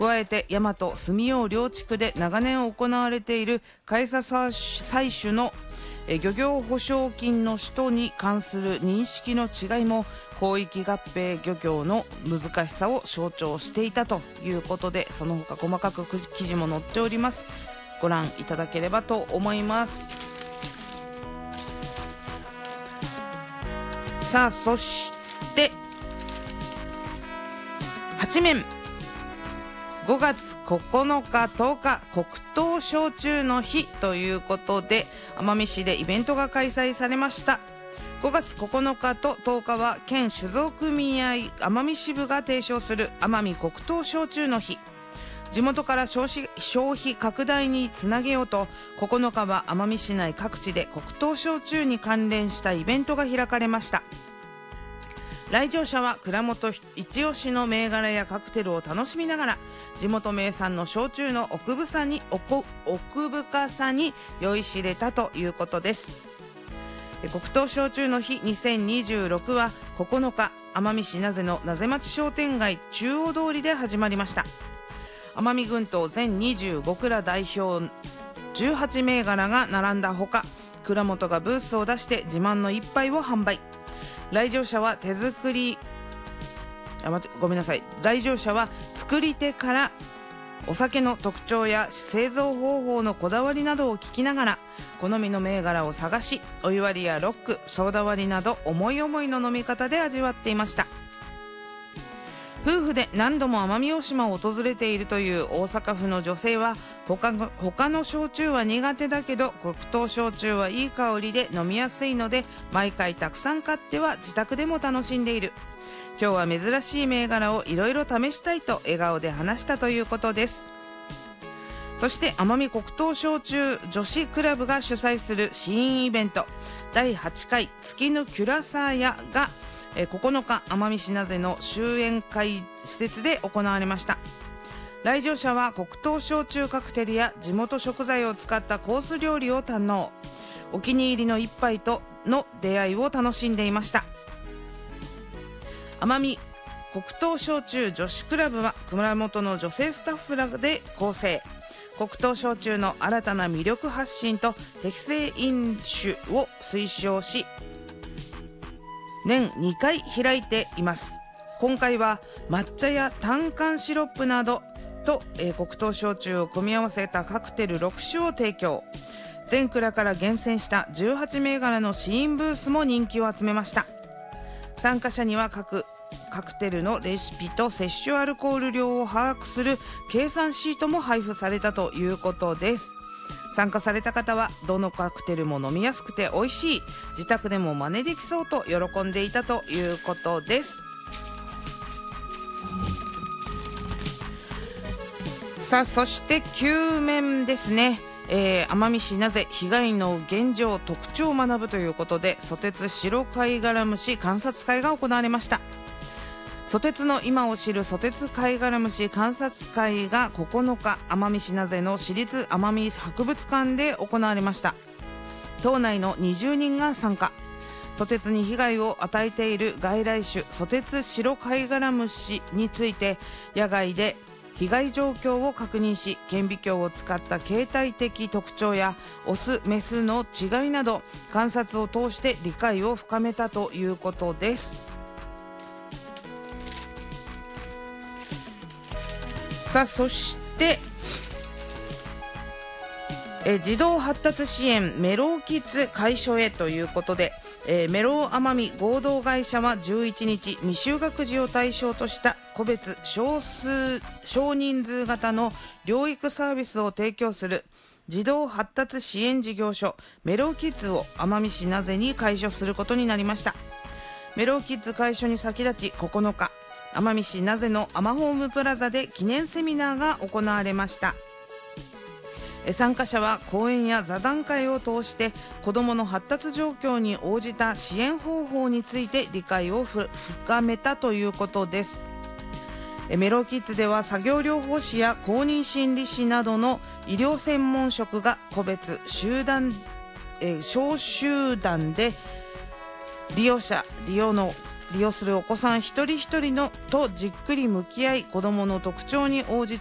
加えて大和住用両地区で長年行われている海砂採取の漁業保証金の使途に関する認識の違いも広域合併漁業の難しさを象徴していたということで、その他細かく記事も載っております。ご覧いただければと思います。さあ、そして8面5月9日10日黒糖焼酎の日ということで、奄美市でイベントが開催されました。5月9日と10日は県酒造組合奄美支部が提唱する奄美黒糖焼酎の日。地元から消費拡大につなげようと、9日は奄美市内各地で黒糖焼酎に関連したイベントが開かれました。来場者は蔵元一押しの銘柄やカクテルを楽しみながら、地元名産の焼酎の奥深さに酔いしれたということです。黒糖焼酎の日2026は9日、奄美市名瀬の名瀬町商店街中央通りで始まりました。奄美群島全25蔵代表18銘柄が並んだほか、蔵元がブースを出して自慢の一杯を販売。来場者は作り手からお酒の特徴や製造方法のこだわりなどを聞きながら、好みの銘柄を探し、お湯割りやロック、ソーダ割りなど思い思いの飲み方で味わっていました。夫婦で何度も奄美大島を訪れているという大阪府の女性は、他の焼酎は苦手だけど黒糖焼酎はいい香りで飲みやすいので毎回たくさん買っては自宅でも楽しんでいる。今日は珍しい銘柄をいろいろ試したいと笑顔で話したということです。そして奄美黒糖焼酎女子クラブが主催する試飲イベント第8回月のキュラサーヤが9日、奄美市名瀬の終宴会施設で行われました。来場者は黒糖焼酎カクテルや地元食材を使ったコース料理を堪能。お気に入りの一杯との出会いを楽しんでいました。奄美黒糖焼酎女子クラブは熊本の女性スタッフらで構成。黒糖焼酎の新たな魅力発信と適正飲酒を推奨し、年2回開いています。今回は抹茶や炭酸シロップなどと、黒糖焼酎を組み合わせたカクテル6種を提供。全蔵から厳選した18銘柄の試飲ブースも人気を集めました。参加者には各カクテルのレシピと摂取アルコール量を把握する計算シートも配布されたということです。参加された方はどのカクテルも飲みやすくて美味しい、自宅でも真似できそうと喜んでいたということです。さあ、そして9面ですね。奄美市名瀬被害の現状特徴を学ぶということで、ソテツ白貝殻虫観察会が行われました。ソテツの今を知るソテツ貝殻虫観察会が9日、奄美市名瀬の市立奄美博物館で行われました。島内の20人が参加。ソテツに被害を与えている外来種ソテツ白貝殻虫について野外で被害状況を確認し、顕微鏡を使った形態的特徴やオスメスの違いなど観察を通して理解を深めたということです。さあ、そして児童発達支援メローキッズ解消へということで、メロー奄美合同会社は11日、未就学児を対象とした個別少人数型の療育サービスを提供する児童発達支援事業所メローキッズを奄美市名瀬に開所することになりました。メローキッズ開所に先立ち9日、奄美市名瀬のアマホームプラザで記念セミナーが行われました。参加者は講演や座談会を通して子どもの発達状況に応じた支援方法について理解を深めたということです。メローキッズでは作業療法士や公認心理師などの医療専門職が個別小集団で利用するお子さん一人一人とじっくり向き合い、子どもの特徴に応じた